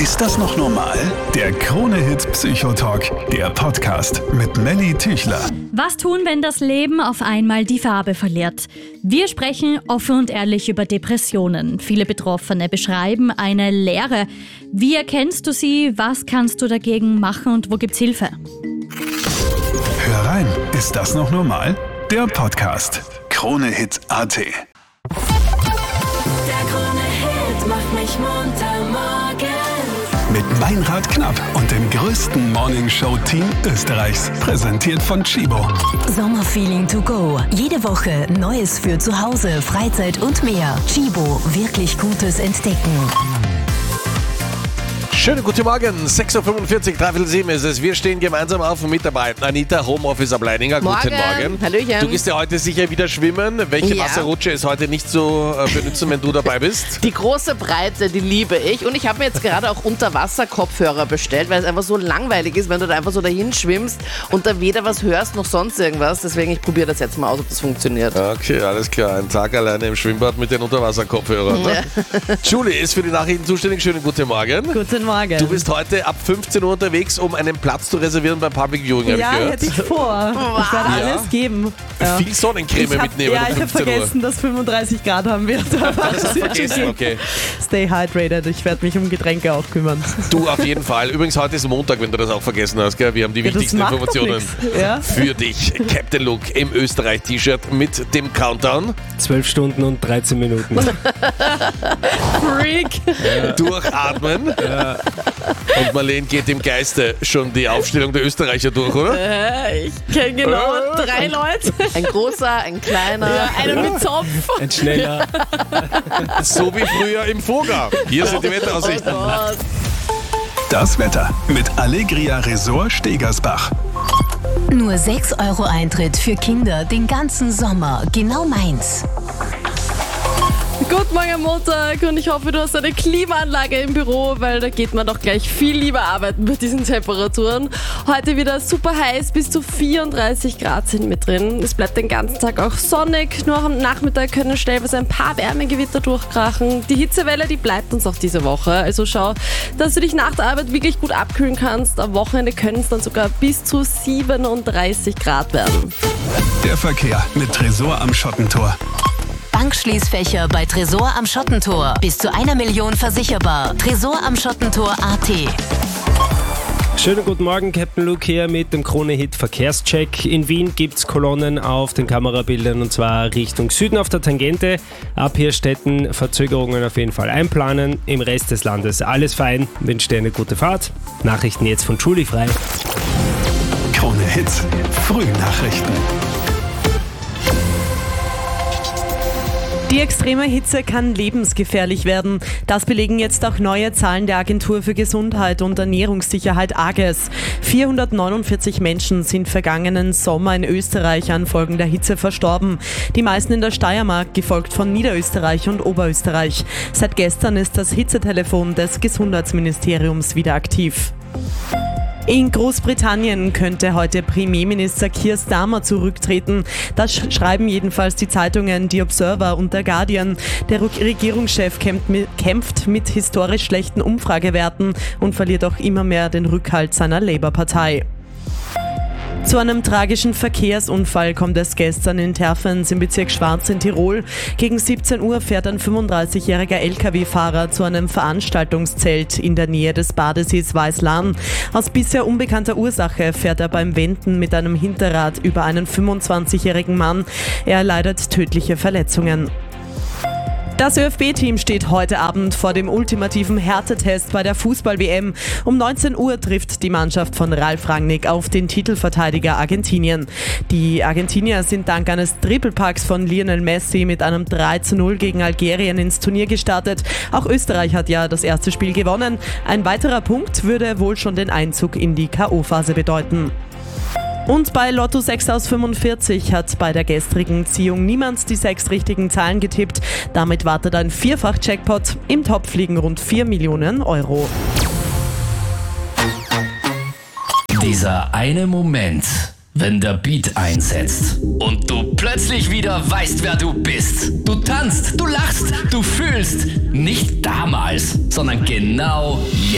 Ist das noch normal? Der Krone-Hit Psychotalk, der Podcast mit Melly Tüchler. Was tun, wenn das Leben auf einmal die Farbe verliert? Wir sprechen offen und ehrlich über Depressionen. Viele Betroffene beschreiben eine Leere. Wie erkennst du sie? Was kannst du dagegen machen und wo gibt's Hilfe? Hör rein, ist das noch normal? Der Podcast. Krone-Hit.at. Der Krone-Hit macht mich munter morgens. Mit Meinrad Knapp und dem größten Morningshow-Team Österreichs. Präsentiert von Chibo. Sommerfeeling to go. Jede Woche Neues für zu Hause, Freizeit und mehr. Chibo, wirklich Gutes entdecken. Schönen guten Morgen, 6.45 Uhr, 3:07 ist es. Wir stehen gemeinsam auf und mit dabei. Anita, Homeoffice ab Leininger, guten Morgen. Hallöchen. Du gehst ja heute sicher wieder schwimmen. Welche Wasserrutsche ist heute nicht zu benutzen, wenn du dabei bist? Die große Breite, die liebe ich. Und ich habe mir jetzt gerade auch Unterwasser-Kopfhörer bestellt, weil es einfach so langweilig ist, wenn du da einfach so dahin schwimmst und da weder was hörst noch sonst irgendwas. Deswegen, ich probiere das jetzt mal aus, ob das funktioniert. Okay, alles klar. Ein Tag alleine im Schwimmbad mit den Unterwasser-Kopfhörern. Ne? Julie ist für die Nachrichten zuständig. Schönen guten Morgen. Guten Morgen. Du bist heute ab 15 Uhr unterwegs, um einen Platz zu reservieren beim Public Viewing, habe ich gehört. Hätte ich vor. Ich werde alles geben. Ja. Viel Sonnencreme mitnehmen um 15 Uhr. Ich habe vergessen, dass 35 Grad haben wird. Das hast du vergessen, okay. Stay hydrated. Ich werde mich um Getränke auch kümmern. Du auf jeden Fall. Übrigens, heute ist Montag, wenn du das auch vergessen hast. Gell? Wir haben die wichtigsten Informationen für dich. Captain Luke im Österreich-T-Shirt mit dem Countdown. 12 Stunden und 13 Minuten. Freak. Ja. Durchatmen. Ja. Und Marlene geht im Geiste schon die Aufstellung der Österreicher durch, oder? Ich kenne genau 3 Leute. Ein großer, ein kleiner, einer mit Zopf. Ein schneller. So wie früher im Foga. Hier sind die Wetteraussichten. Das Wetter mit Allegria Resort Stegersbach. Nur 6 € Eintritt für Kinder den ganzen Sommer. Genau meins. Guten Morgen Montag und ich hoffe, du hast eine Klimaanlage im Büro, weil da geht man doch gleich viel lieber arbeiten bei diesen Temperaturen. Heute wieder super heiß, bis zu 34 Grad sind mit drin. Es bleibt den ganzen Tag auch sonnig, nur am Nachmittag können stellenweise ein paar Wärmegewitter durchkrachen. Die Hitzewelle, die bleibt uns auch diese Woche, also schau, dass du dich nach der Arbeit wirklich gut abkühlen kannst. Am Wochenende können es dann sogar bis zu 37 Grad werden. Der Verkehr mit Tresor am Schottentor. Bankschließfächer bei Tresor am Schottentor. Bis zu 1 Million versicherbar. Tresor am Schottentor.at. Schönen guten Morgen, Captain Luke hier mit dem Krone-Hit Verkehrscheck. In Wien gibt es Kolonnen auf den Kamerabildern und zwar Richtung Süden auf der Tangente. Ab Hirstetten Verzögerungen auf jeden Fall einplanen. Im Rest des Landes alles fein. Wünsche dir eine gute Fahrt. Nachrichten jetzt von Julie Frei. Krone-Hit Frühnachrichten. Die extreme Hitze kann lebensgefährlich werden. Das belegen jetzt auch neue Zahlen der Agentur für Gesundheit und Ernährungssicherheit AGES. 449 Menschen sind vergangenen Sommer in Österreich an Folgen der Hitze verstorben. Die meisten in der Steiermark, gefolgt von Niederösterreich und Oberösterreich. Seit gestern ist das Hitzetelefon des Gesundheitsministeriums wieder aktiv. In Großbritannien könnte heute Premierminister Keir Starmer zurücktreten. Das schreiben jedenfalls die Zeitungen The Observer und der Guardian. Der Regierungschef kämpft mit historisch schlechten Umfragewerten und verliert auch immer mehr den Rückhalt seiner Labour-Partei. Zu einem tragischen Verkehrsunfall kommt es gestern in Terfens im Bezirk Schwarz in Tirol. Gegen 17 Uhr fährt ein 35-jähriger LKW-Fahrer zu einem Veranstaltungszelt in der Nähe des Badesees Weißlarn. Aus bisher unbekannter Ursache fährt er beim Wenden mit einem Hinterrad über einen 25-jährigen Mann. Er erleidet tödliche Verletzungen. Das ÖFB-Team steht heute Abend vor dem ultimativen Härtetest bei der Fußball-WM. Um 19 Uhr trifft die Mannschaft von Ralf Rangnick auf den Titelverteidiger Argentinien. Die Argentinier sind dank eines Trippelpacks von Lionel Messi mit einem 3:0 gegen Algerien ins Turnier gestartet. Auch Österreich hat ja das erste Spiel gewonnen. Ein weiterer Punkt würde wohl schon den Einzug in die K.O.-Phase bedeuten. Und bei Lotto 6 aus 45 hat bei der gestrigen Ziehung niemand die 6 richtigen Zahlen getippt. Damit wartet ein Vierfach-Jackpot. Im Topf liegen rund 4 Millionen Euro. Dieser eine Moment, wenn der Beat einsetzt und du plötzlich wieder weißt, wer du bist. Du tanzt, du lachst, du fühlst. Nicht damals, sondern genau jetzt.